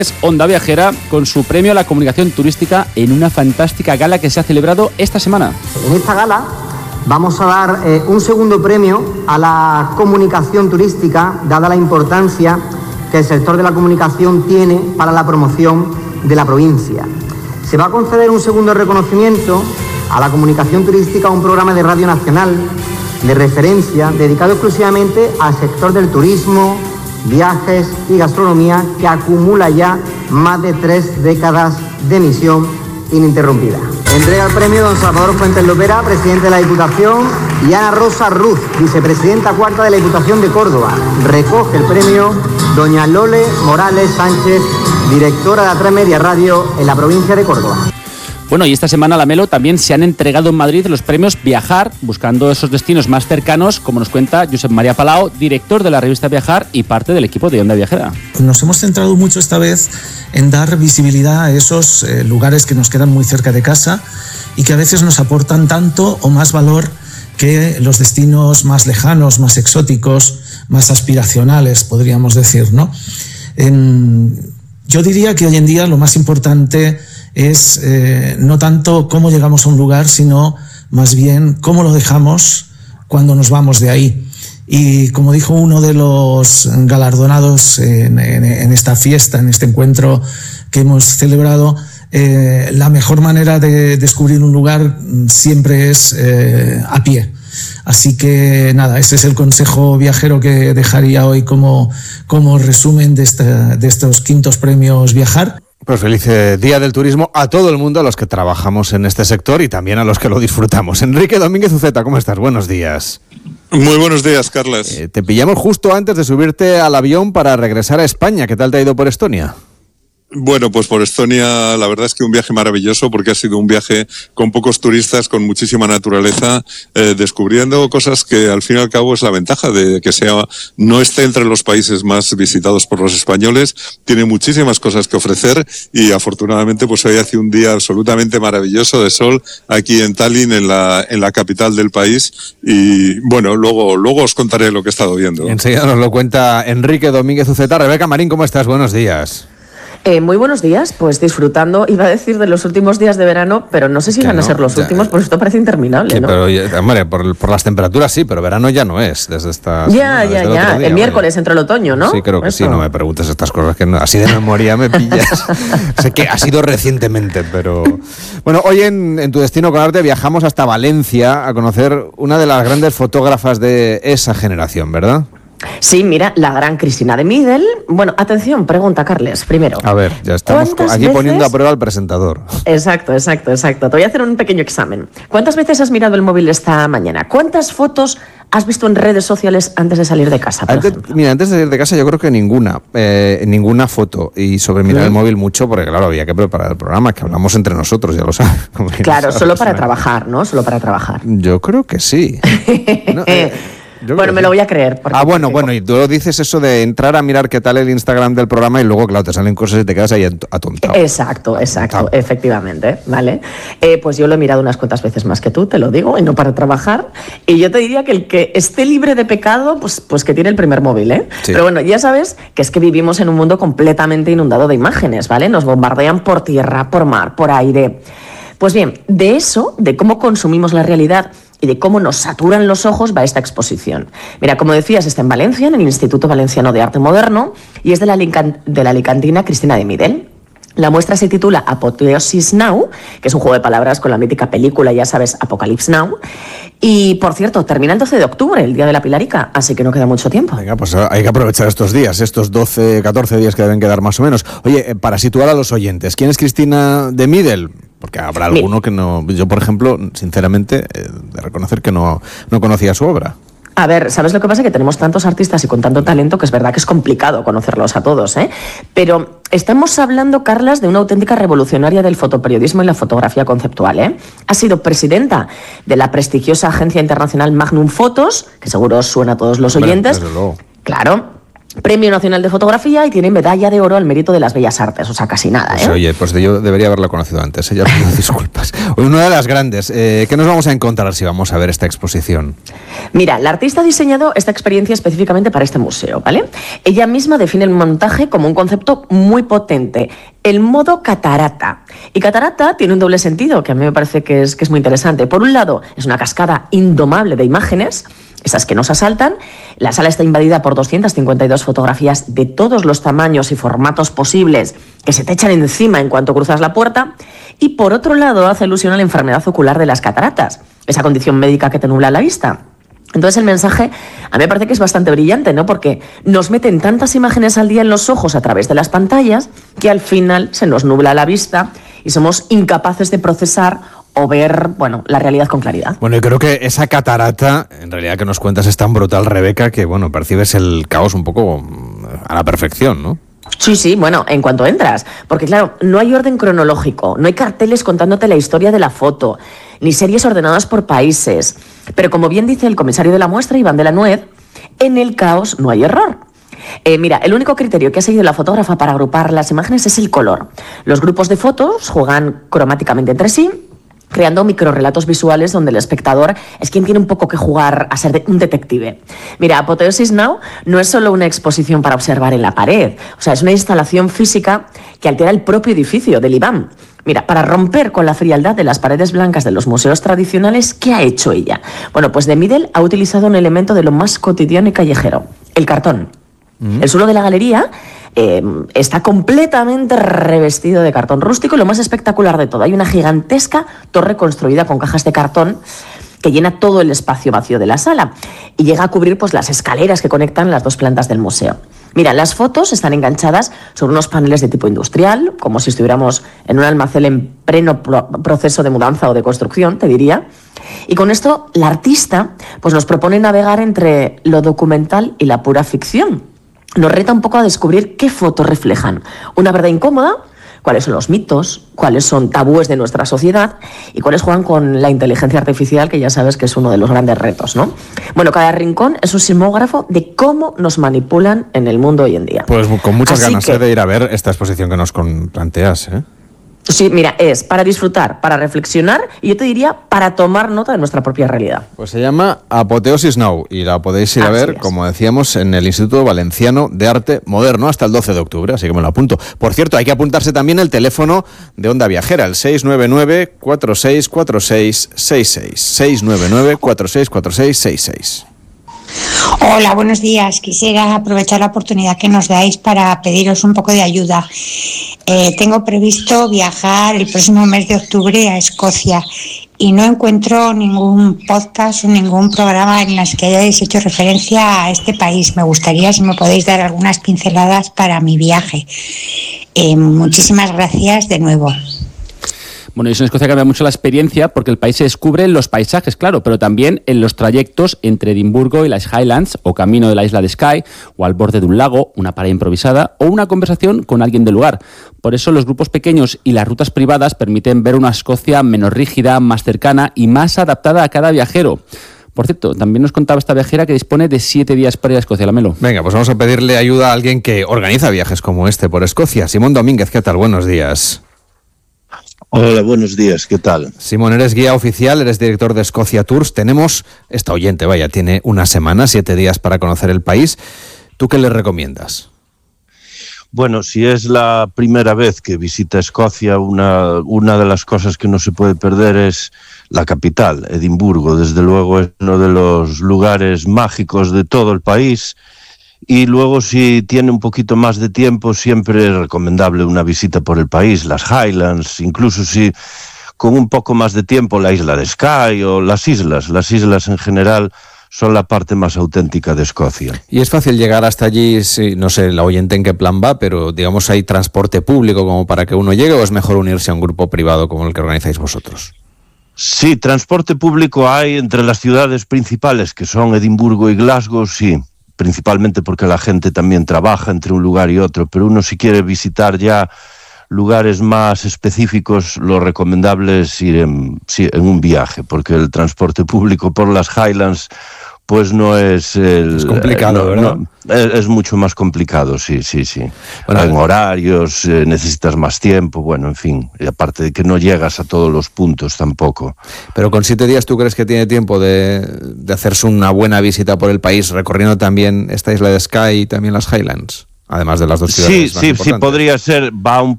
Onda Viajera con su premio a la comunicación turística en una fantástica gala que se ha celebrado esta semana. En esta gala vamos a dar un segundo premio a la comunicación turística, dada la importancia que el sector de la comunicación tiene para la promoción de la provincia. Se va a conceder un segundo reconocimiento a la comunicación turística, un programa de Radio Nacional de referencia dedicado exclusivamente al sector del turismo, viajes y gastronomía, que acumula ya más de 3 décadas de emisión ininterrumpida. Entrega el premio don Salvador Fuentes Lopera, presidente de la Diputación, y Ana Rosa Ruz, vicepresidenta cuarta de la Diputación de Córdoba. Recoge el premio doña Lole Morales Sánchez, directora de A3 Media Radio en la provincia de Córdoba. Bueno, y esta semana, Lamelo, también se han entregado en Madrid los premios Viajar, buscando esos destinos más cercanos, como nos cuenta Josep María Palau, director de la revista Viajar y parte del equipo de Onda Viajera. Nos hemos centrado mucho esta vez en dar visibilidad a esos lugares que nos quedan muy cerca de casa y que a veces nos aportan tanto o más valor que los destinos más lejanos, más exóticos, más aspiracionales, podríamos decir, ¿no? Yo diría que hoy en día lo más importante es no tanto cómo llegamos a un lugar, sino más bien cómo lo dejamos cuando nos vamos de ahí. Y como dijo uno de los galardonados en esta fiesta, en este encuentro que hemos celebrado, la mejor manera de descubrir un lugar siempre es a pie. Así que nada, ese es el consejo viajero que dejaría hoy como resumen de estos quintos premios Viajar. Pues feliz Día del Turismo a todo el mundo, a los que trabajamos en este sector y también a los que lo disfrutamos. Enrique Domínguez Uceta, ¿cómo estás? Buenos días. Muy buenos días, Carles. Te pillamos justo antes de subirte al avión para regresar a España. ¿Qué tal te ha ido por Estonia? Bueno, pues por Estonia la verdad es que un viaje maravilloso, porque ha sido un viaje con pocos turistas, con muchísima naturaleza, descubriendo cosas que al fin y al cabo es la ventaja de que no esté entre los países más visitados por los españoles. Tiene muchísimas cosas que ofrecer y afortunadamente pues hoy hace un día absolutamente maravilloso de sol aquí en Tallinn, en la capital del país, y bueno, luego os contaré lo que he estado viendo. Enseguida nos lo cuenta Enrique Domínguez Uceta. Rebeca Marín, ¿cómo estás? Buenos días. Muy buenos días, pues disfrutando, iba a decir de los últimos días de verano, pero no sé si van a ser los últimos, porque esto parece interminable, ¿no? Pero, hombre, por las temperaturas sí, pero verano ya no es, desde esta semana, desde el otro día, el miércoles entre el otoño, ¿no? Sí, creo que sí, no me preguntes estas cosas, que no, así de memoria me pillas. Sé que ha sido recientemente, pero... Bueno, hoy en Tu Destino con Arte viajamos hasta Valencia a conocer una de las grandes fotógrafas de esa generación, ¿verdad? Sí, mira, la gran Cristina de Midel. Bueno, atención, pregunta, Carles, primero. A ver, ya estamos aquí poniendo a prueba al presentador. Exacto. Te voy a hacer un pequeño examen. ¿Cuántas veces has mirado el móvil esta mañana? ¿Cuántas fotos has visto en redes sociales antes de salir de casa, antes de salir de casa yo creo que ninguna foto. Y sobre mirar el móvil mucho, porque claro, había que preparar el programa, que hablamos entre nosotros, ya lo sabes. Claro, solo para trabajar, ¿no? Solo para trabajar. Yo creo que sí. Bueno, me lo voy a creer. Bueno, y tú dices eso de entrar a mirar qué tal el Instagram del programa y luego, claro, te salen cosas y te quedas ahí atontado. Exacto, efectivamente, ¿vale? Pues yo lo he mirado unas cuantas veces más que tú, te lo digo, y no para trabajar. Y yo te diría que el que esté libre de pecado, pues que tiene el primer móvil, ¿eh? Sí. Pero bueno, ya sabes que es que vivimos en un mundo completamente inundado de imágenes, ¿vale? Nos bombardean por tierra, por mar, por aire. Pues bien, de eso, de cómo consumimos la realidad y de cómo nos saturan los ojos, va esta exposición. Mira, como decías, está en Valencia, en el Instituto Valenciano de Arte Moderno, y es de la alicantina Cristina de Midel. La muestra se titula Apoteosis Now, que es un juego de palabras con la mítica película, ya sabes, Apocalypse Now. Y, por cierto, termina el 12 de octubre, el Día de la Pilarica, así que no queda mucho tiempo. Venga, pues hay que aprovechar estos días, estos 12, 14 días que deben quedar más o menos. Oye, para situar a los oyentes, ¿quién es Cristina de Midel? Porque habrá alguno que no... Yo, por ejemplo, sinceramente, de reconocer que no conocía su obra. A ver, ¿sabes lo que pasa? Que tenemos tantos artistas y con tanto talento que es verdad que es complicado conocerlos a todos, ¿eh? Pero estamos hablando, Carlas, de una auténtica revolucionaria del fotoperiodismo y la fotografía conceptual, ¿eh? Ha sido presidenta de la prestigiosa agencia internacional Magnum Photos, que seguro os suena a todos los oyentes. Desde luego. Claro. Premio Nacional de Fotografía y tiene medalla de oro al mérito de las bellas artes, o sea, casi nada. Pues, oye, pues yo debería haberla conocido antes, ya pido disculpas. Una de las grandes, ¿qué nos vamos a encontrar si vamos a ver esta exposición? Mira, la artista ha diseñado esta experiencia específicamente para este museo, ¿vale? Ella misma define el montaje como un concepto muy potente, el modo catarata. Y catarata tiene un doble sentido, que a mí me parece que es muy interesante. Por un lado, es una cascada indomable de imágenes, esas que nos asaltan. La sala está invadida por 252 fotografías de todos los tamaños y formatos posibles que se te echan encima en cuanto cruzas la puerta. Y por otro lado, hace alusión a la enfermedad ocular de las cataratas, esa condición médica que te nubla la vista. Entonces el mensaje a mí me parece que es bastante brillante, ¿no? Porque nos meten tantas imágenes al día en los ojos a través de las pantallas que al final se nos nubla la vista y somos incapaces de procesar o ver, bueno, la realidad con claridad. Bueno, yo creo que esa catarata, en realidad que nos cuentas, es tan brutal, Rebeca, que, bueno, percibes el caos un poco a la perfección, ¿no? Sí, bueno, en cuanto entras. Porque, claro, no hay orden cronológico, no hay carteles contándote la historia de la foto, ni series ordenadas por países. Pero como bien dice el comisario de la muestra, Iván de la Nuez, en el caos no hay error. Mira, el único criterio que ha seguido la fotógrafa para agrupar las imágenes es el color. Los grupos de fotos juegan cromáticamente entre sí, creando microrrelatos visuales donde el espectador es quien tiene un poco que jugar a ser un detective. Mira, Apoteosis Now no es solo una exposición para observar en la pared, o sea, es una instalación física que altera el propio edificio del IBAM. Mira, para romper con la frialdad de las paredes blancas de los museos tradicionales, ¿qué ha hecho ella? Bueno, pues De Midel ha utilizado un elemento de lo más cotidiano y callejero, el cartón. El suelo de la galería está completamente revestido de cartón rústico y lo más espectacular de todo, hay una gigantesca torre construida con cajas de cartón que llena todo el espacio vacío de la sala y llega a cubrir pues las escaleras que conectan las dos plantas del museo. Mira, las fotos están enganchadas sobre unos paneles de tipo industrial, como si estuviéramos en un almacén en pleno proceso de mudanza o de construcción, te diría. Y con esto la artista pues nos propone navegar entre lo documental y la pura ficción. Nos reta un poco a descubrir qué fotos reflejan una verdad incómoda, cuáles son los mitos, cuáles son tabúes de nuestra sociedad y cuáles juegan con la inteligencia artificial, que ya sabes que es uno de los grandes retos, ¿no? Bueno, cada rincón es un sismógrafo de cómo nos manipulan en el mundo hoy en día. Pues con muchas ganas de ir a ver esta exposición que nos planteas, ¿eh? Sí, mira, es para disfrutar, para reflexionar y yo te diría para tomar nota de nuestra propia realidad. Pues se llama Apoteosis Now y la podéis ir a ver, como decíamos, en el Instituto Valenciano de Arte Moderno hasta el 12 de octubre, así que me lo apunto. Por cierto, hay que apuntarse también el teléfono de Onda Viajera, el 699-464666. 699-464666. Hola, buenos días. Quisiera aprovechar la oportunidad que nos dais para pediros un poco de ayuda. Tengo previsto viajar el próximo mes de octubre a Escocia y no encuentro ningún podcast o ningún programa en los que hayáis hecho referencia a este país. Me gustaría si me podéis dar algunas pinceladas para mi viaje. Muchísimas gracias de nuevo. Bueno, y eso en Escocia cambia mucho la experiencia porque el país se descubre en los paisajes, claro, pero también en los trayectos entre Edimburgo y las Highlands o camino de la isla de Skye o al borde de un lago, una parada improvisada o una conversación con alguien del lugar. Por eso los grupos pequeños y las rutas privadas permiten ver una Escocia menos rígida, más cercana y más adaptada a cada viajero. Por cierto, también nos contaba esta viajera que dispone de 7 días para ir a Escocia, Lamelo. Venga, pues vamos a pedirle ayuda a alguien que organiza viajes como este por Escocia. Simón Domínguez, ¿qué tal? Buenos días. Hola, buenos días, ¿qué tal? Simón, eres guía oficial, eres director de Escocia Tours. Tenemos, esta oyente, tiene una semana, 7 días para conocer el país. ¿Tú qué le recomiendas? Bueno, si es la primera vez que visita Escocia, una de las cosas que no se puede perder es la capital, Edimburgo. Desde luego es uno de los lugares mágicos de todo el país. Y luego, si tiene un poquito más de tiempo, siempre es recomendable una visita por el país, las Highlands, incluso si con un poco más de tiempo la isla de Skye o las islas. Las islas en general son la parte más auténtica de Escocia. ¿Y es fácil llegar hasta allí? Sí, no sé, la oyente en qué plan va, pero digamos, ¿hay transporte público como para que uno llegue o es mejor unirse a un grupo privado como el que organizáis vosotros? Sí, transporte público hay entre las ciudades principales, que son Edimburgo y Glasgow, sí. Principalmente porque la gente también trabaja entre un lugar y otro, pero uno si quiere visitar ya lugares más específicos, lo recomendable es ir en un viaje, porque el transporte público por las Highlands pues no es es complicado, ¿verdad? Es mucho más complicado, sí. Bueno, en horarios necesitas más tiempo, bueno, en fin, y aparte de que no llegas a todos los puntos tampoco. Pero con 7 días, ¿tú crees que tiene tiempo de hacerse una buena visita por el país, recorriendo también esta isla de Skye y también las Highlands? Además de las dos ciudades más importantes. Sí, podría ser, va un